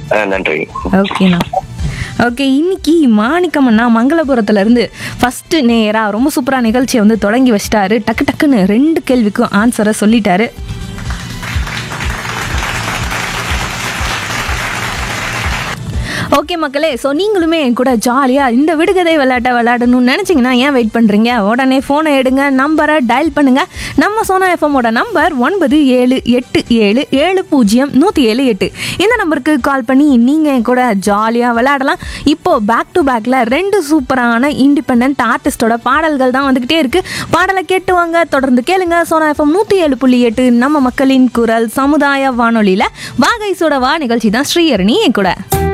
நன்றி. ஓகேண்ணா. ஓகே, இன்னைக்கு மாணிக்கமண்ணா மங்களபுரத்துல இருந்து ஃபர்ஸ்ட் நேரா ரொம்ப சூப்பரா நிகழ்ச்சியை வந்து தொடங்கி வச்சிட்டாரு. டக்கு டக்குன்னு 2 கேள்விக்கும் ஆன்சரை சொல்லிட்டாரு. ஓகே மக்களே, ஸோ நீங்களுமே என் கூட ஜாலியாக இந்த விடுகதை விளையாடணும்னு நினச்சிங்கன்னா ஏன் வெயிட் பண்ணுறீங்க? உடனே ஃபோனை எடுங்க, நம்பரை டயல் பண்ணுங்கள். நம்ம சோனா எஃப்எம்மோட நம்பர் 9787700178. இந்த நம்பருக்கு கால் பண்ணி நீங்கள் என் கூட ஜாலியாக விளையாடலாம். இப்போது பேக் டு பேக்கில் 2 சூப்பரான இண்டிபெண்ட் ஆர்டிஸ்டோட பாடல்கள் தான் வந்துக்கிட்டே இருக்குது. பாடலை கேட்டுவாங்க, தொடர்ந்து கேளுங்க. சோனா எஃப்எம் 107.8 நம்ம மக்களின் குரல் சமுதாய வானொலியில் வாகை சுடவா நிகழ்ச்சி தான். ஸ்ரீஹரணி என் கூட.